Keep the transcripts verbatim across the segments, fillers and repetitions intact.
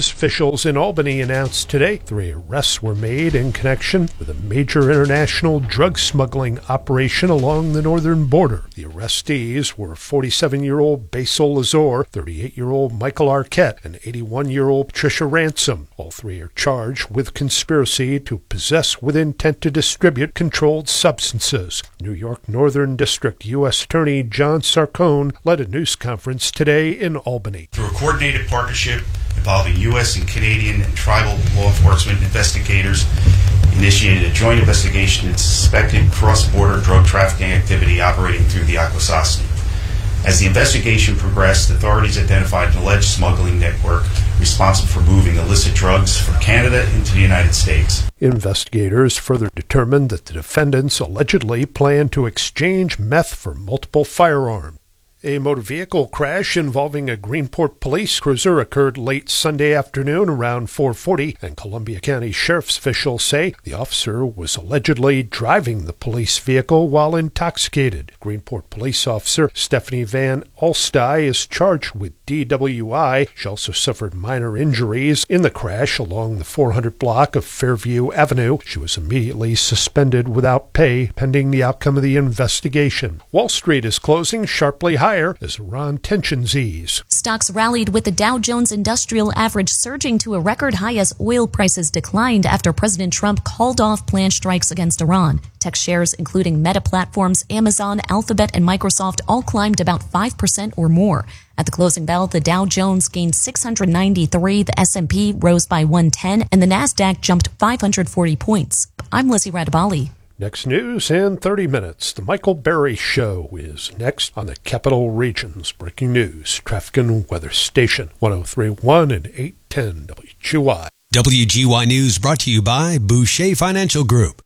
Justice officials in Albany announced today three arrests were made in connection with a major international drug smuggling operation along the northern border. The arrestees were forty-seven-year-old Basil Lazor, thirty-eight-year-old Michael Arquette, and eighty-one-year-old Patricia Ransom. All three are charged with conspiracy to possess with intent to distribute controlled substances. New York Northern District U S Attorney John Sarcone led a news conference today in Albany. Through a coordinated partnership involving U S and Canadian and tribal law enforcement investigators, initiated a joint investigation into suspected cross-border drug trafficking activity operating through the Akwesasne. As the investigation progressed, authorities identified an alleged smuggling network responsible for moving illicit drugs from Canada into the United States. Investigators further determined that the defendants allegedly planned to exchange meth for multiple firearms. A motor vehicle crash involving a Greenport police cruiser occurred late Sunday afternoon around four forty, and Columbia County Sheriff's officials say the officer was allegedly driving the police vehicle while intoxicated. Greenport police officer Stephanie Van Alstye is charged with D W I. She also suffered minor injuries in the crash along the four hundred block of Fairview Avenue. She was immediately suspended without pay pending the outcome of the investigation. Wall Street is closing sharply higher as Iran tensions ease. Stocks rallied with the Dow Jones Industrial Average surging to a record high as oil prices declined after President Trump called off planned strikes against Iran. Tech shares, including Meta Platforms, Amazon, Alphabet, and Microsoft, all climbed about five percent or more. At the closing bell, the Dow Jones gained six hundred ninety-three, the S and P rose by one hundred ten, and the Nasdaq jumped five hundred forty points. I'm Lizzie Radabali. Next news in thirty minutes. The Michael Berry Show is next on the Capital Region's Breaking News Traffic and Weather Station, one oh three point one and eight ten W G Y. W G Y News brought to you by Boucher Financial Group.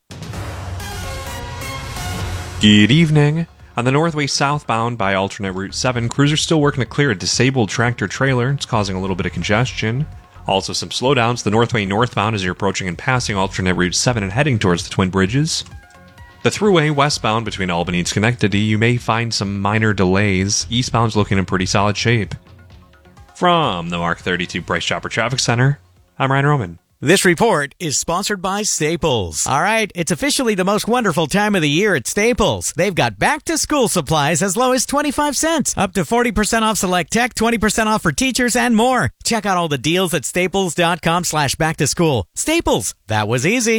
Good evening. On the Northway southbound by alternate Route seven, crews are still working to clear a disabled tractor trailer. It's causing a little bit of congestion. Also some slowdowns. The Northway northbound as you're approaching and passing alternate Route seven and heading towards the Twin Bridges. The Thruway westbound between Albany and Schenectady, you may find some minor delays. Eastbound's looking in pretty solid shape. From the Mark thirty-two Price Chopper Traffic Center, I'm Ryan Roman. This report is sponsored by Staples. All right, it's officially the most wonderful time of the year at Staples. They've got back-to-school supplies as low as twenty-five cents, up to forty percent off select tech, twenty percent off for teachers, and more. Check out all the deals at staples.com slash back-to-school. Staples, that was easy.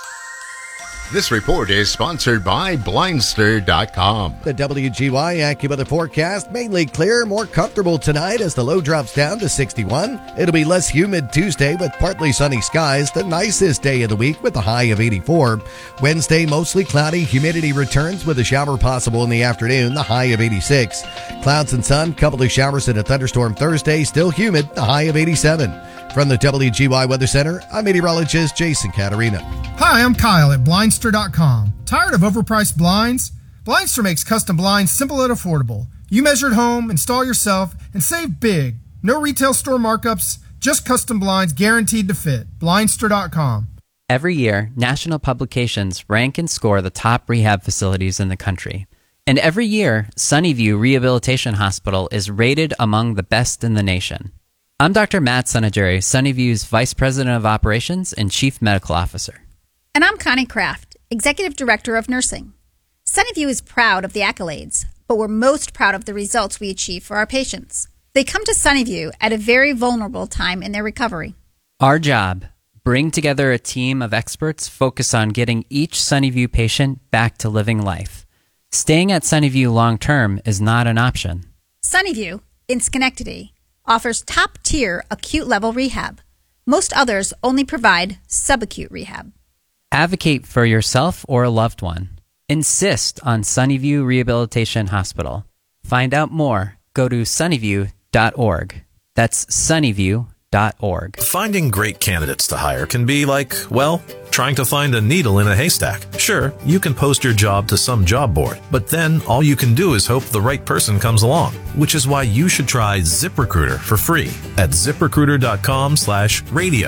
This report is sponsored by Blindster dot com. The W G Y AccuWeather forecast, mainly clear, more comfortable tonight as the low drops down to sixty-one. It'll be less humid Tuesday with partly sunny skies, the nicest day of the week with a high of eighty-four. Wednesday, mostly cloudy, humidity returns with a shower possible in the afternoon, the high of eighty-six. Clouds and sun, couple of showers and a thunderstorm Thursday, still humid, the high of eighty-seven. From the W G Y Weather Center, I'm meteorologist Jason Caterina. Hi, I'm Kyle at Blindster dot com. Tired of overpriced blinds? Blindster makes custom blinds simple and affordable. You measure at home, install yourself, and save big. No retail store markups, just custom blinds guaranteed to fit. Blindster dot com. Every year, national publications rank and score the top rehab facilities in the country. And every year, Sunnyview Rehabilitation Hospital is rated among the best in the nation. I'm Doctor Matt Sunageri, Sunnyview's Vice President of Operations and Chief Medical Officer. And I'm Connie Kraft, Executive Director of Nursing. Sunnyview is proud of the accolades, but we're most proud of the results we achieve for our patients. They come to Sunnyview at a very vulnerable time in their recovery. Our job, bring together a team of experts focused on getting each Sunnyview patient back to living life. Staying at Sunnyview long-term is not an option. Sunnyview, in Schenectady, offers top-tier acute-level rehab. Most others only provide subacute rehab. Advocate for yourself or a loved one. Insist on Sunnyview Rehabilitation Hospital. Find out more. Go to sunnyview dot org. That's sunnyview dot org. Finding great candidates to hire can be like, well, trying to find a needle in a haystack. Sure, you can post your job to some job board, but then all you can do is hope the right person comes along, which is why you should try ZipRecruiter for free at zip recruiter dot com slash radio.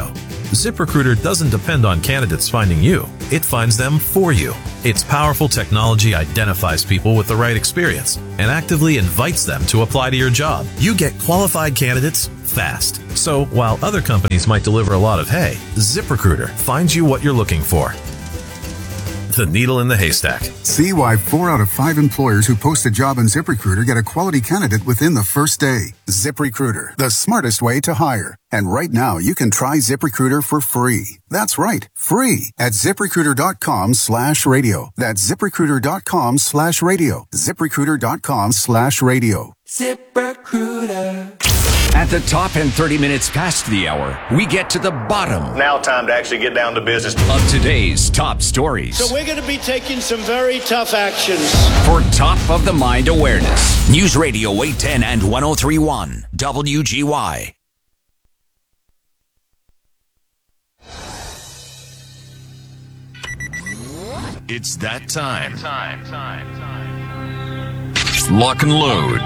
ZipRecruiter doesn't depend on candidates finding you. It finds them for you. Its powerful technology identifies people with the right experience and actively invites them to apply to your job. You get qualified candidates fast. So while other companies might deliver a lot of hay, ZipRecruiter finds you what you're looking for. The needle in the haystack. See why four out of five employers who post a job on ZipRecruiter get a quality candidate within the first day. ZipRecruiter, the smartest way to hire. And right now, you can try ZipRecruiter for free. That's right, free at ZipRecruiter.com slash radio. That's ZipRecruiter.com slash radio. ZipRecruiter.com slash radio. ZipRecruiter. At the top and thirty minutes past the hour, we get to the bottom. Now time to actually get down to business. Of today's top stories. So we're going to be taking some very tough actions. For top of the mind awareness. News Radio eight ten and ten thirty-one. W G Y. It's that time. time, time, time. Lock and load.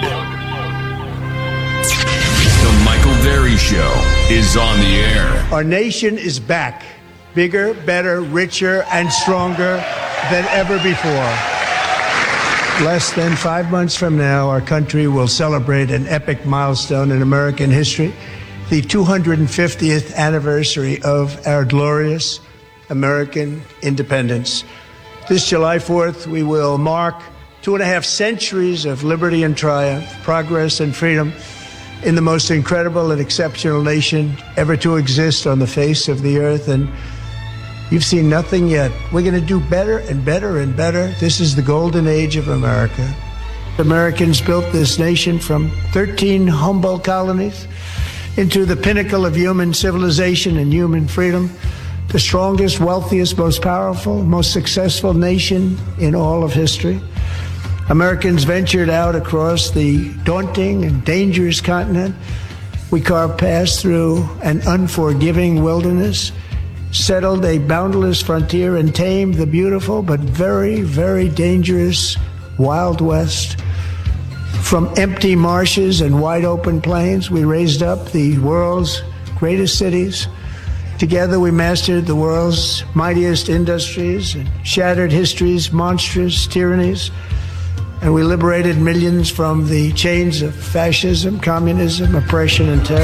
The Michael Berry Show is on the air. Our nation is back. Bigger, better, richer, and stronger than ever before. Less than five months from now, our country will celebrate an epic milestone in American history, the two hundred fiftieth anniversary of our glorious American independence. This July fourth, we will mark two and a half centuries of liberty and triumph, progress and freedom in the most incredible and exceptional nation ever to exist on the face of the earth. And you've seen nothing yet. We're going to do better and better and better. This is the golden age of America. Americans built this nation from thirteen humble colonies into the pinnacle of human civilization and human freedom. The strongest, wealthiest, most powerful, most successful nation in all of history. Americans ventured out across the daunting and dangerous continent. We carved paths through an unforgiving wilderness, settled a boundless frontier, and tamed the beautiful but very, very dangerous Wild West. From empty marshes and wide open plains, we raised up the world's greatest cities. Together we mastered the world's mightiest industries and shattered history's monstrous tyrannies. And we liberated millions from the chains of fascism, communism, oppression, and terror.